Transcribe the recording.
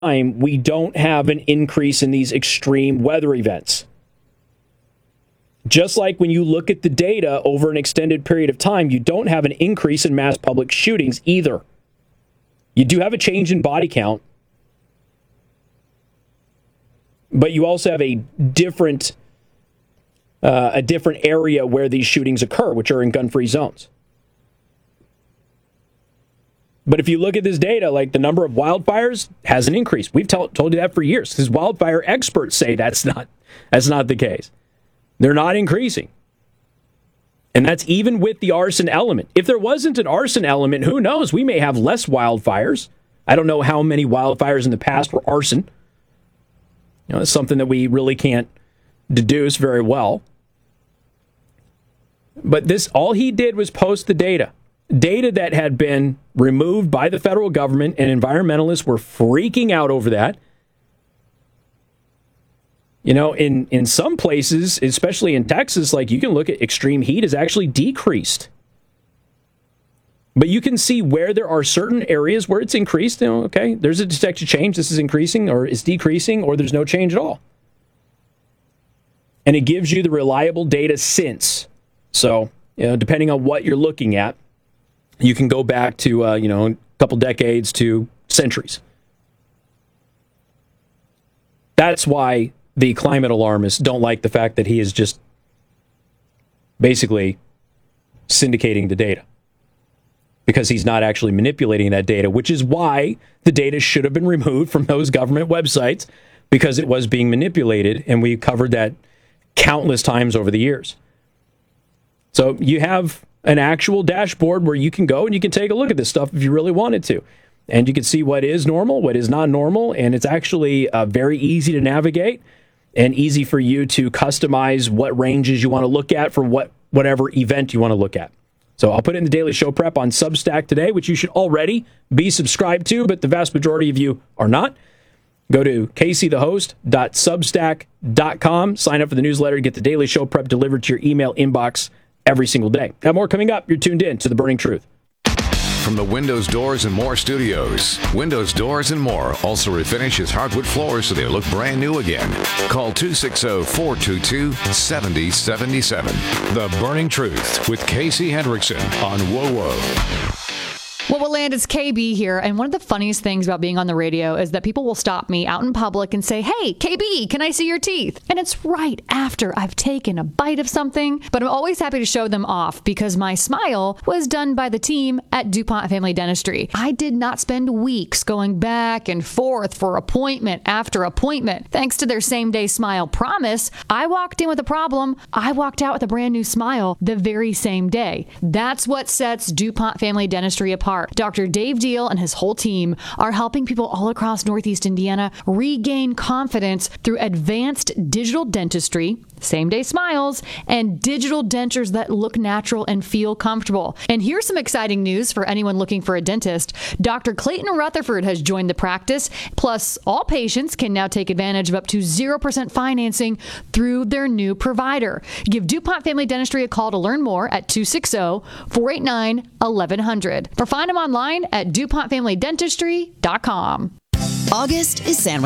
time, we don't have an increase in these extreme weather events. Just like when you look at the data over an extended period of time, you don't have an increase in mass public shootings either. You do have a change in body count, but you also have a different area where these shootings occur, which are in gun-free zones. But if you look at this data, like the number of wildfires hasn't increased. We've told you that for years, because wildfire experts say that's not the case. They're not increasing. And that's even with the arson element. If there wasn't an arson element, who knows? We may have less wildfires. I don't know how many wildfires in the past were arson. It's something that we really can't deduce very well. But all he did was post the data that had been removed by the federal government, and environmentalists were freaking out over that. In some places, especially in Texas, like you can look at extreme heat has actually decreased. But you can see where there are certain areas where it's increased. Okay, there's a detected change. This is increasing or is decreasing, or there's no change at all. And it gives you the reliable data since. So, depending on what you're looking at, you can go back to, a couple decades to centuries. That's why the climate alarmists don't like the fact that he is just basically syndicating the data, because he's not actually manipulating that data, which is why the data should have been removed from those government websites, because it was being manipulated, and we covered that countless times over the years. So you have an actual dashboard where you can go and you can take a look at this stuff if you really wanted to. And you can see what is normal, what is not normal, and it's actually very easy to navigate and easy for you to customize what ranges you want to look at for whatever event you want to look at. So I'll put it in the Daily Show Prep on Substack today, which you should already be subscribed to, but the vast majority of you are not. Go to caseythehost.substack.com, sign up for the newsletter to get the Daily Show Prep delivered to your email inbox every single day. Got more coming up. You're tuned in to The Burning Truth. From the Windows Doors and More studios, Windows Doors and More also refinishes hardwood floors so they look brand new again. Call 260-422-7077. The Burning Truth with Casey Hendrickson on WOWO. Well, what land is KB here, and one of the funniest things about being on the radio is that people will stop me out in public and say, "Hey, KB, can I see your teeth?" And it's right after I've taken a bite of something, but I'm always happy to show them off because my smile was done by the team at DuPont Family Dentistry. I did not spend weeks going back and forth for appointment after appointment. Thanks to their same-day smile promise, I walked in with a problem. I walked out with a brand new smile the very same day. That's what sets DuPont Family Dentistry apart. Dr. Dave Deal and his whole team are helping people all across Northeast Indiana regain confidence through advanced digital dentistry, same-day smiles, and digital dentures that look natural and feel comfortable. And here's some exciting news for anyone looking for a dentist. Dr. Clayton Rutherford has joined the practice. Plus, all patients can now take advantage of up to 0% financing through their new provider. Give DuPont Family Dentistry a call to learn more at 260-489-1100. Or find them online at DuPontFamilyDentistry.com. August is Sandwich